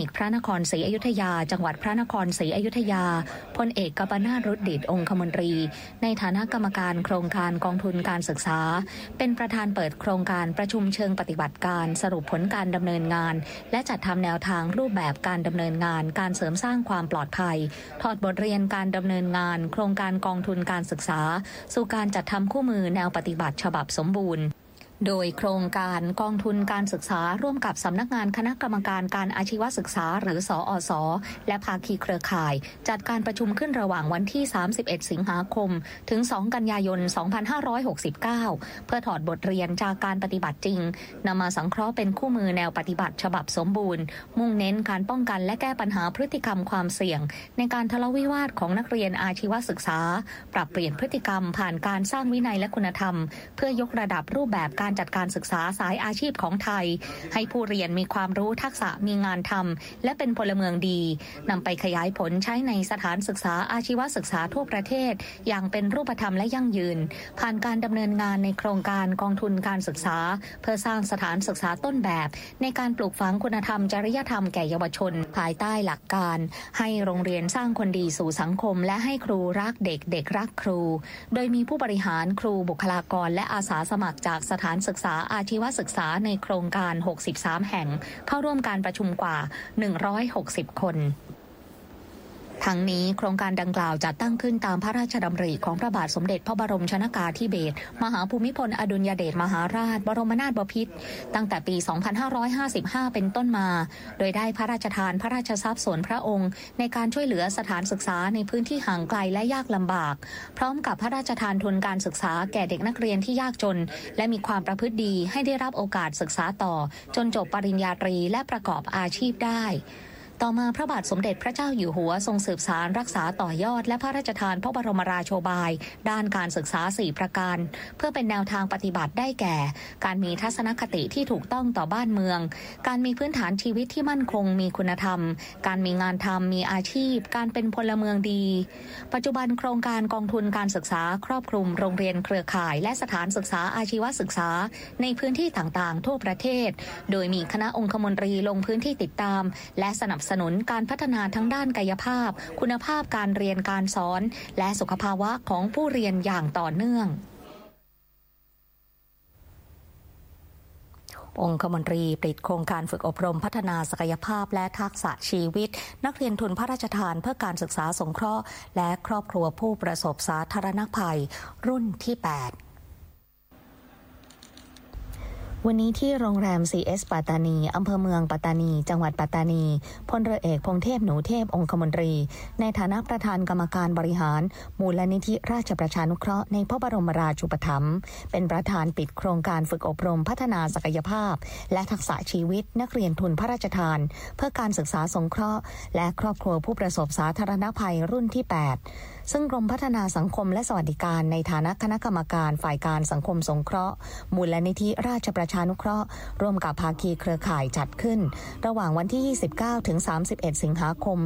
กพระนครศรีอยุธยาจังหวัดพระนครศรีอยุธยาพลเอกกัปนาถ รุดดิษฐ์องคมนตรีในฐานะกรรมการโครงการกองทุนการศึกษาเป็นประธานเปิดโครงการประชุมเชิงปฏิบัติการสรุปผลการดำเนินงานและจัดทำแนวทางรูปแบบการดำเนินงานการเสริมสร้างความปลอดภัยถอดบทเรียนการดำเนินงานโครงการกองทุนการศึกษาสู่การจัดทำคู่มือแนวปฏิบัติฉบับสมบูรณ์โดยโครงการกองทุนการศึกษาร่วมกับสำนักงานคณะกรรมการการอาชีวศึกษาหรือสอสและภาคีเครือข่ายจัดการประชุมขึ้นระหว่างวันที่31สิงหาคมถึง2กันยายน2569เพื่อถอดบทเรียนจากการปฏิบัติจริงนำมาสังเคราะห์เป็นคู่มือแนวปฏิบัติฉบับสมบูรณ์มุ่งเน้นการป้องกันและแก้ปัญหาพฤติกรรมความเสี่ยงในการทะเลาะวิวาทของนักเรียนอาชีวศึกษาปรับเปลี่ยนพฤติกรรมผ่านการสร้างวินัยและคุณธรรมเพื่อยกระดับรูปแบบการจัดการศึกษาสายอาชีพของไทยให้ผู้เรียนมีความรู้ทักษะมีงานทำและเป็นพลเมืองดีนำไปขยายผลใช้ในสถานศึกษาอาชีวศึกษาทั่วประเทศอย่างเป็นรูปธรรมและยั่งยืนผ่านการดำเนินงานในโครงการกองทุนการศึกษาเพื่อสร้างสถานศึกษาต้นแบบในการปลูกฝังคุณธรรมจริยธรรมแก่เยาวชนภายใต้หลักการให้โรงเรียนสร้างคนดีสู่สังคมและให้ครูรักเด็กเด็กรักครูโดยมีผู้บริหารครูบุคลากรและอาสาสมัครจากสถานศึกษาอาชีวศึกษาในโครงการ63แห่งเข้าร่วมการประชุมกว่า160คนทั้งนี้โครงการดังกล่าวจัดตั้งขึ้นตามพระราชดำริของพระบาทสมเด็จพระบรมชนกาธิเบศรมหาภูมิพลอดุลยเดชมหาราชบรมนาถบพิตรตั้งแต่ปี2555เป็นต้นมาโดยได้พระราชทานพระราชทรัพย์ส่วนพระองค์ในการช่วยเหลือสถานศึกษาในพื้นที่ห่างไกลและยากลำบากพร้อมกับพระราชทานทุนการศึกษาแก่เด็กนักเรียนที่ยากจนและมีความประพฤติดีให้ได้รับโอกาสศึกษาต่อจนจบปริญญาตรีและประกอบอาชีพได้ต่อมาพระบาทสมเด็จพระเจ้าอยู่หัวทรงสืบสานรักษาต่อยอดและพระราชทานพระบรมราโชบายด้านการศึกษา4ประการเพื่อเป็นแนวทางปฏิบัติได้แก่การมีทัศนคติที่ถูกต้องต่อบ้านเมืองการมีพื้นฐานชีวิตที่มั่นคงมีคุณธรรมการมีงานทำมีอาชีพการเป็นพลเมืองดีปัจจุบันโครงการกองทุนการศึกษาครอบคลุมโรงเรียนเครือข่ายและสถานศึกษาอาชีวศึกษาในพื้นที่ต่างๆทั่วประเทศโดยมีคณะองคมนตรีลงพื้นที่ติดตามและสนับสนุนการพัฒนาทั้งด้านกายภาพคุณภาพการเรียนการสอนและสุขภาวะของผู้เรียนอย่างต่อเนื่ององคมนตรีปิดโครงการฝึกอบรมพัฒนาศักยภาพและทักษะชีวิตนักเรียนทุนพระราชทานเพื่อการศึกษาสงเคราะห์และครอบครัวผู้ประสบสาธารณภัยรุ่นที่ 8วันนี้ที่โรงแรม CS ปัตตานีอำเภอเมืองปัตตานีจังหวัดปัตตานีพลเรือเอกพงษ์เทพหนูเทพองคมนตรีในฐานะประธานกรรมการบริหารมูลนิธิราชประชานุเคราะห์ในพระบรมราชูปถัมภ์เป็นประธานปิดโครงการฝึกอบรมพัฒนาศักยภาพและทักษะชีวิตนักเรียนทุนพระราชทานเพื่อการศึกษาสงเคราะห์และครอบครัวผู้ประสบสาธารณภัยรุ่นที่ 8ซึ่งกรมพัฒนาสังคมและสวัสดิการในฐานะคณะกรรมการฝ่ายการสังคมสงเคราะห์มูลนิธิราชประชานุเคราะห์ร่วมกับภาคีเครือข่ายจัดขึ้นระหว่างวันที่29ถึง31สิงหาคม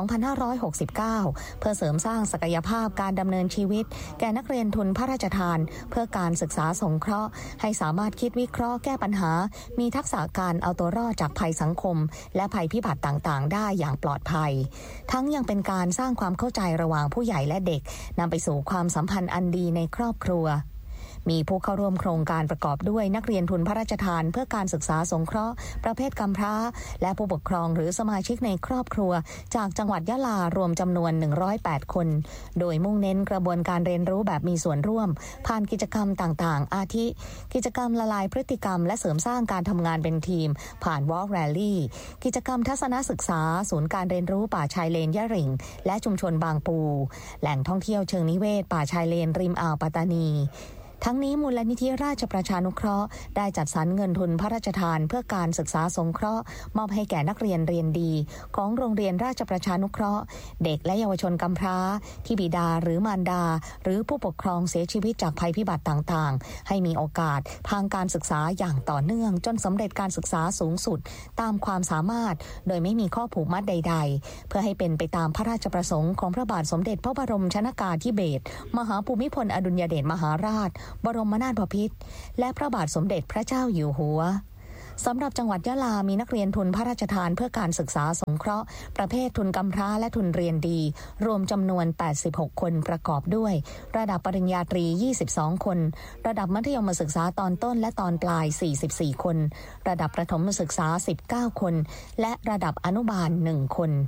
2569เพื่อเสริมสร้างศักยภาพการดำเนินชีวิตแก่นักเรียนทุนพระราชทานเพื่อการศึกษาสงเคราะห์ให้สามารถคิดวิเคราะห์แก้ปัญหามีทักษะการเอาตัวรอดจากภัยสังคมและภัยพิบัติต่างๆได้อย่างปลอดภัยทั้งยังเป็นการสร้างความเข้าใจระหว่างผู้ใหญ่และเด็กนำไปสู่ความสัมพันธ์อันดีในครอบครัวมีผู้เข้าร่วมโครงการประกอบด้วยนักเรียนทุนพระราชทานเพื่อการศึกษาสงเคราะห์ประเภทกำพร้าและผู้ปกครองหรือสมาชิกในครอบครัวจากจังหวัดยะลารวมจำนวน108คนโดยมุ่งเน้นกระบวนการเรียนรู้แบบมีส่วนร่วมผ่านกิจกรรมต่างๆอาทิกิจกรรมละลายพฤติกรรมและเสริมสร้างการทำงานเป็นทีมผ่านวอล์กแรลลี่กิจกรรมทัศนศึกษาศูนย์การเรียนรู้ป่าชายเลนยะหริ่งและชุมชนบางปูแหล่งท่องเที่ยวเชิงนิเวศป่าชายเลนริมอ่าวปัตตานีทั้งนี้มูลนิธิราชประชานุเคราะห์ได้จัดสรรเงินทุนพระราชทานเพื่อการศึกษาสงเคราะห์มอบให้แก่นักเรียนเรียนดีของโรงเรียนราชประชานุเคราะห์เด็กและเยาวชนกำพร้าที่บิดาหรือมารดาหรือผู้ปกครองเสียชีวิตจากภัยพิบัติต่างๆให้มีโอกาสทางการศึกษาอย่างต่อเนื่องจนสำเร็จการศึกษาสูงสุดตามความสามารถโดยไม่มีข้อผูกมัดใดๆเพื่อให้เป็นไปตามพระราชประสงค์ของพระบาทสมเด็จพระบรมชนกาธิเบศรมหาภูมิพลอดุลยเดชมหาราชบรมนาถบพิตรและพระบาทสมเด็จพระเจ้าอยู่หัวสำหรับจังหวัดยะลามีนักเรียนทุนพระราชทานเพื่อการศึกษาสงเคราะห์ประเภททุนกำพร้าและทุนเรียนดีรวมจำนวน86คนประกอบด้วยระดับปริญญาตรี22คนระดับมัธยมศึกษาตอนต้นและตอนปลาย44คนระดับประถมศึกษา19คนและระดับอนุบาล1คน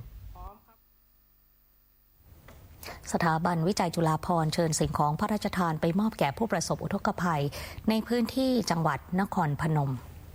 สถาบันวิจัยจุฬาภรณ์เชิญสิ่งของพระราชทานไปมอบแก่ผู้ประสบอุทกภัยในพื้นที่จังหวัดนครพนม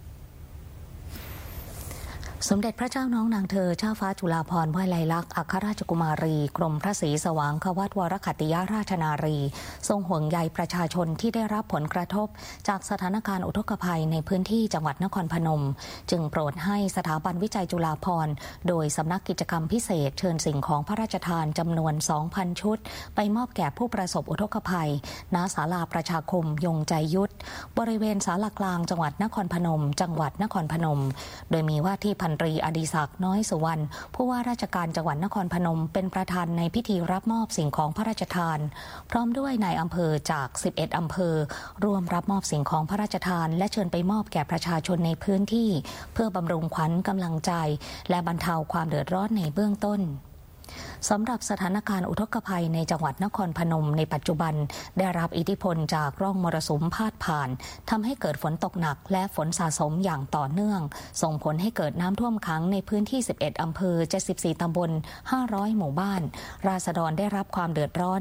สมเด็จพระเจ้าน้องนางเธอเจ้าฟ้าจุฬาภรณ์วลัยลักษณ์อัครราชกุมารีกรมพระศรีสว่างควัตวรขัตติยราชนารีทรงห่วงใยประชาชนที่ได้รับผลกระทบจากสถานการณ์อุทกภัยในพื้นที่จังหวัดนครพนมจึงโปรดให้สถาบันวิจัยจุฬาภรณ์โดยสำนักกิจกรรมพิเศษเชิญสิ่งของพระราชทานจำนวน 2,000 ชุดไปมอบแก่ผู้ประสบอุทกภัยณศาลาประชาคมยงใจยุทธบริเวณศาลากลางจังหวัดนครพนมจังหวัดนครพนมโดยมีว่าที่พันตรีอดิศักดิ์น้อยสุวรรณผู้ว่าราชการจังหวัดนครพนมเป็นประธานในพิธีรับมอบสิ่งของพระราชทานพร้อมด้วยนายอำเภอจาก11อำเภอร่วมรับมอบสิ่งของพระราชทานและเชิญไปมอบแก่ประชาชนในพื้นที่เพื่อบำรุงขวัญกำลังใจและบรรเทาความเดือดร้อนในเบื้องต้นสำหรับสถานการณ์อุทกภัยในจังหวัดนครพนมในปัจจุบันได้รับอิทธิพลจากร่องมรสุมพาดผ่านทำให้เกิดฝนตกหนักและฝนสะสมอย่างต่อเนื่องส่งผลให้เกิดน้ำท่วมขังในพื้นที่11อำเภอ74ตำบล500หมู่บ้านราษฎรได้รับความเดือดร้อน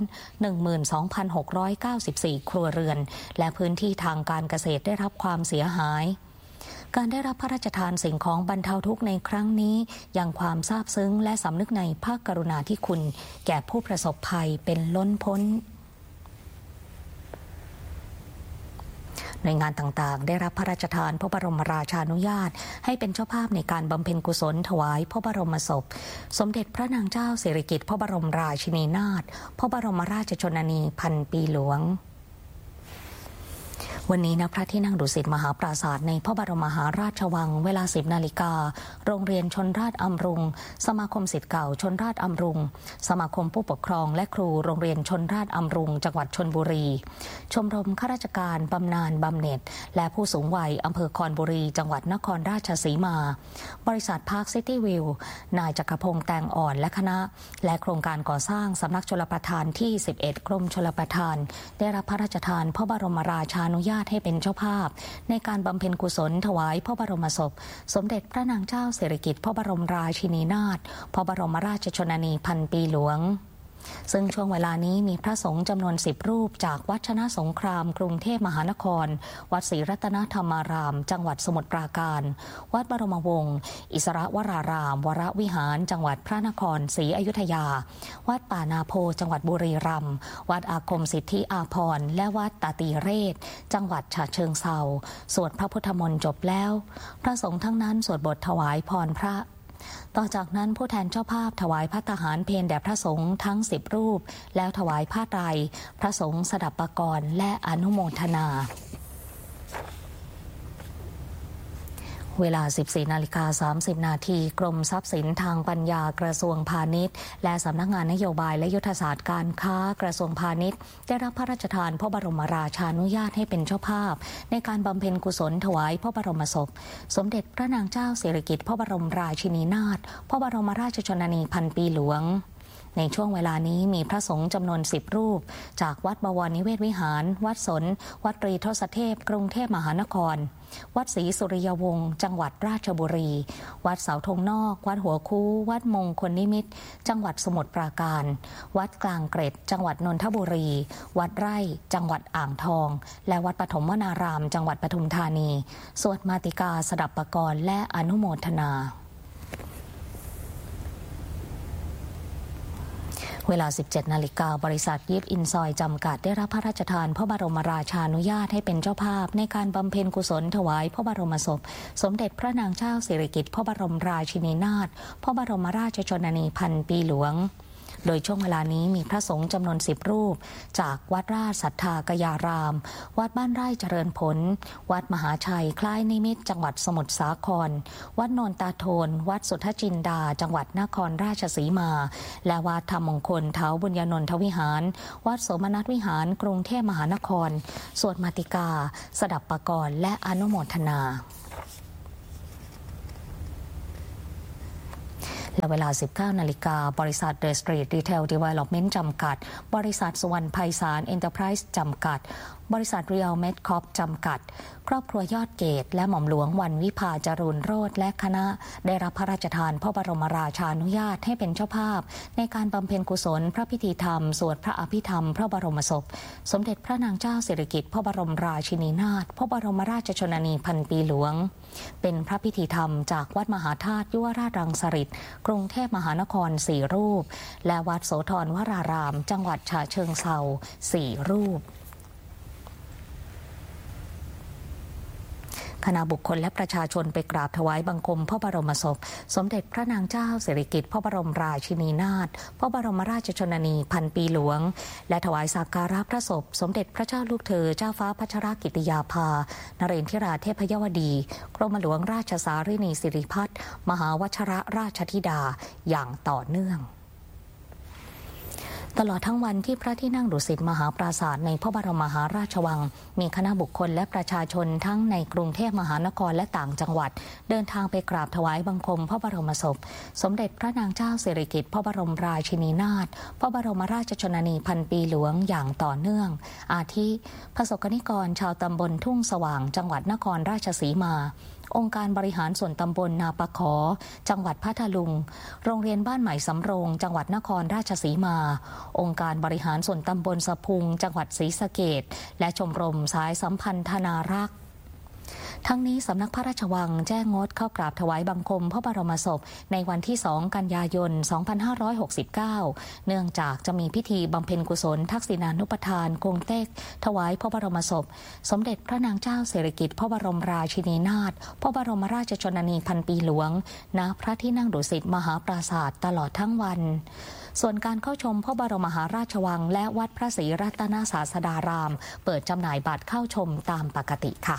12,694 ครัวเรือนและพื้นที่ทางการเกษตรได้รับความเสียหายการได้รับพระราชทานสิ่งของบรรเทาทุกข์ในครั้งนี้ยังความซาบซึ้งและสำนึกในพระกรุณาธิคุณแก่ผู้ประสบภัยเป็นล้นพ้นหน่วยงานต่างๆได้รับพระราชทานพระบรมราชานุญาตให้เป็นเจ้าภาพในการบำเพ็ญกุศลถวายพระบรมศพสมเด็จพระนางเจ้าสิริกิติ์พระบรมราชินีนาถพระบรมราชชนนีพันปีหลวงวันนี้ณพระที่นั่งดุสิตมหาปราสาทในพระบรมมหาราชวังเวลา 10 นาฬิกาโรงเรียนชนราษฎร์อำรุงสมาคมศิษย์เก่าชนราษฎร์อำรุงสมาคมผู้ปกครองและครูโรงเรียนชนราษฎร์อำรุงจังหวัดชลบุรีชมรมข้าราชการบำนาญบำเหน็จและผู้สูงวัยอำเภอคอนบุรีจังหวัดนครราชสีมาบริษัทพาร์คซิตี้วิวนายจักรพงษ์แตงอ่อนและคณะและโครงการก่อสร้างสำนักชลประทานที่11กรมชลประทานได้รับพระราชทานพระบรมราชานุญาตให้เป็นเจ้าภาพในการบำเพ็ญกุศลถวายพระบรมศพสมเด็จพระนางเจ้าสิริกิติ์พระบรมราชินีนาถพระบรมราชชนนีพันปีหลวงซึ่งช่วงเวลานี้มีพระสงฆ์จำนวน10รูปจากวัดชนะสงครามกรุงเทพมหานครวัดศรีรัตนธรรมารามจังหวัดสมุทรปราการวัดบรมวงศ์อิสรวรารามวรวิหารจังหวัดพระนครศรีอยุธยาวัดป่านาโพจังหวัดบุรีรัมย์วัดอาคมสิทธิอาภรณ์และวัดตาตีเรศจังหวัดฉะเชิงเทราสวดพระพุทธมนต์จบแล้วพระสงฆ์ทั้งนั้นสวดบทถวายพรพระต่อจากนั้นผู้แทนเจ้าภาพถวายภัตตาหารเพลแด่พระสงฆ์ทั้ง10รูปแล้วถวายผ้าไตรพระสงฆ์สดับปกรณ์และอนุโมทนาเวลา 14:30 น.กรมทรัพย์สินทางปัญญากระทรวงพาณิชย์และสำนักงานนโยบายและยุทธศาสตร์การค้ากระทรวงพาณิชย์ได้รับพระราชทานพระบรมราชานุญาตให้เป็นเจ้าภาพในการบำเพ็ญกุศลถวายพระบรมศพสมเด็จพระนางเจ้าสิริกิติ์พระบรมราชินีนาถพระบรมราชชนนีพันปีหลวงในช่วงเวลานี้มีพระสงฆ์จำนวน10รูปจากวัดบวรนิเวศวิหารวัดสนวัดตรีทศเทพกรุงเทพมหานครวัดศรีสุริยวงศ์จังหวัดราชบุรีวัดเสาธงนอกวัดหัวคูวัดมงคลนิมิตรจังหวัดสมุทรปราการวัดกลางเกร็ดจังหวัดนนทบุรีวัดไร่จังหวัดอ่างทองและวัดปฐมวนารามจังหวัดปทุมธานีสวดมาติกาสดับปกรณ์และอนุโมทนาเวลา 17 นาฬิกาบริษัทยิปอินซอยจำกัดได้รับพระราชทานพระบรมราชานุญาตให้เป็นเจ้าภาพในการบำเพ็ญกุศลถวายพระบรมศพสมเด็จพระนางเจ้าสิริกิติ์พระบรมราชินีนาถพระบรมราชชนนีพันปีหลวงโดยช่วงเวลานี้มีพระสงฆ์จำนวน10รูปจากวัดราชศรัทธากยารามวัดบ้านไร่เจริญผลวัดมหาชัยคล้ายนิมิตรจังหวัดสมุทรสาครวัดโนนตาโทนวัดสุทธจินดาจังหวัดนครราชสีมาและวัดธรรมมงคลเท้าบุญญานนทวิหารวัดโสมนัสวิหารกรุงเทพมหานครสวดมาติกาสดับปกรณ์และอนุโมทนาและเวลา 19 นาฬิกาบริษัท The Street Retail Development จำกัดบริษัทสุวรรณไพศาล Enterprise จำกัดบริษัท Real Med Corp จำกัดครอบครัวยอดเกตและหม่อมหลวงวันวิภาจรูญโรจน์และคณะได้รับพระราชทานพระบรมราชานุญาตให้เป็นเจ้าภาพในการบำเพ็ญกุศลพระพิธีธรรมสวดพระอภิธรรมพระบรมศพสมเด็จพระนางเจ้าสิริกิติ์พระบรมราชินีนาถพระบรมราชชนนีพันปีหลวงเป็นพระพิธีธรรมจากวัดมหาธาตุยุวราชรังสฤษฎ์กรุงเทพมหานคร4 รูปและวัดโสธรวรารามจังหวัดฉะเชิงเทรา4 รูปคณะบุคคลและประชาชนไปกราบถวายบังคมพระบรมศพสมเด็จพระนางเจ้าสิริกิติ์พระบรมราชินีนาถพระบรมราชชนนีพันปีหลวงและถวายสักการะพระศพสมเด็จพระเจ้าลูกเธอเจ้าฟ้าพัชรกิติยาภานเรนทิราเทพยวดีกรมหลวงราชสารินีสิริพัฒน์มหาวชิรราชธิดาอย่างต่อเนื่องตลอดทั้งวันที่พระที่นั่งดุสิตมหาปราสาทในพระบรมมหาราชวังมีคณะบุคคลและประชาชนทั้งในกรุงเทพมหานครและต่างจังหวัดเดินทางไปกราบถวายบังคมพระบรมศพสมเด็จพระนางเจ้าสิริกิติ์พระบรมราชินีนาถพระบรมราชชนนีพันปีหลวงอย่างต่อเนื่องอาทิประสบนิกรชาวตำบลทุ่งสว่างจังหวัดนครราชสีมาองค์การบริหารส่วนตำบลนาปะขอจังหวัดพัทลุงโรงเรียนบ้านใหม่สำโรงจังหวัดนครราชสีมาองค์การบริหารส่วนตำบลสะพุงจังหวัดศรีสะเกษและชมรมสายสัมพันธนารักษ์ทั้งนี้สำนักพระราชวังแจ้งงดเข้ากราบถวายบังคมพระบรมศพในวันที่ 2 กันยายน 2569 เนื่องจากจะมีพิธีบำเพ็ญกุศลทักษิณานุปทานกงเต็กถวายพระบรมศพสมเด็จพระนางเจ้าสิริกิติ์พระบรมราชินีนาถพระบรมราชชนนีพันปีหลวงณพระที่นั่งดุสิตมหาปราสาทตลอดทั้งวันส่วนการเข้าชมพระบรมมหาราชวังและวัดพระศรีรัตนศาสดารามเปิดจำหน่ายบัตรเข้าชมตามปกติค่ะ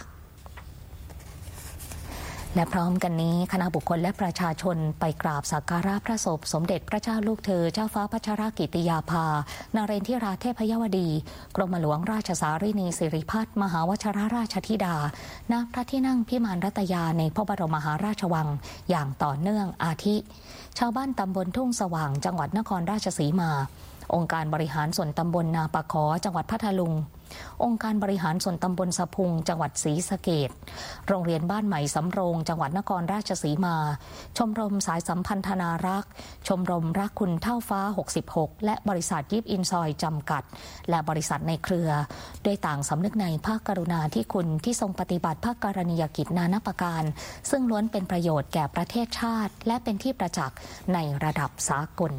และพร้อมกันนี้คณะบุคคลและประชาชนไปกราบสักการะพระศพสมเด็จพระเจ้าลูกเธอเจ้าฟ้าพัชรกิติยาภานเรนทิราเทพยวดีกรมหลวงราชสารินีสิริพัฒน์มหาวชิรราชธิดาณพระที่นั่งพิมานรัตยาในพระบรมมหาราชวังอย่างต่อเนื่องอาทิชาวบ้านตำบลทุ่งสว่างจังหวัดนครราชสีมาองค์การบริหารส่วนตำบลนาปะขอจังหวัดพัทลุงองค์การบริหารส่วนตำบลสะพุงจังหวัดศรีสะเกษโรงเรียนบ้านใหม่สำโรงจังหวัดนครราชสีมาชมรมสายสัมพันธนารักษ์ชมรมรักคุณเท่าฟ้า66และบริษัทยิปอินซอยจำกัดและบริษัทในเครือด้วยต่างสำนึกในพระกรุณาธิคุณที่ทรงปฏิบัติพระกรณียกิจนานาประการซึ่งล้วนเป็นประโยชน์แก่ประเทศชาติและเป็นที่ประจักษ์ในระดับสากล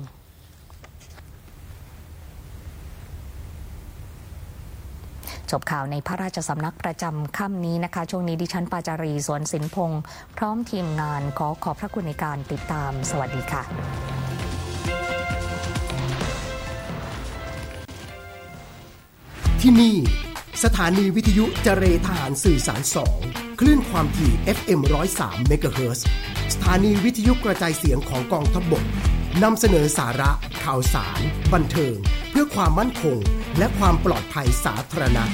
จบข่าวในพระราชสำนักประจำค่ำนี้นะคะช่วงนี้ดิฉันปาจารีสวนสินพงษ์พร้อมทีมงานขอบพระคุณในการติดตามสวัสดีค่ะที่นี่สถานีวิทยุเจรทหารสื่อสาร2คลื่นความถี่ FM 103 เมกะเฮิรตซ์สถานีวิทยุกระจายเสียงของกองทัพบกนำเสนอสาระข่าวสารบันเทิงเพื่อความมั่นคงและความปลอดภัยสาธารณะ